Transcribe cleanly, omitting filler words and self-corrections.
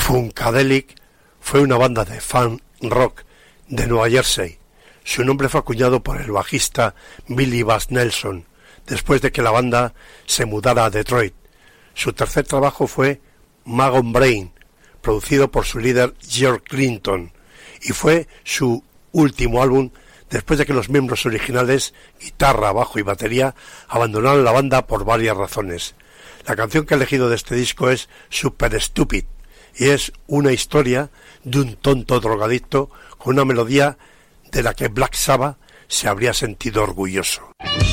Funkadelic fue una banda de funk rock de Nueva Jersey. Su nombre fue acuñado por el bajista Billy Bass Nelson, después de que la banda se mudara a Detroit. Su tercer trabajo fue Magon Brain, producido por su líder George Clinton, y fue su último álbum después de que los miembros originales, guitarra, bajo y batería, abandonaron la banda por varias razones. La canción que he elegido de este disco es Super Stupid, y es una historia de un tonto drogadicto con una melodía de la que Black Sabbath se habría sentido orgulloso.